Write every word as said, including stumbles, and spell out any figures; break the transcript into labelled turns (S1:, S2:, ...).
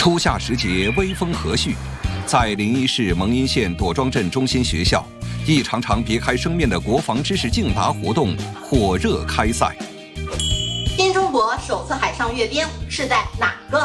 S1: 初夏时节，微风和煦，在临沂市蒙阴县朵庄镇中心学校，一场场别开生面的国防知识竞答活动火热开赛。
S2: 新中国首次海上阅兵是在哪个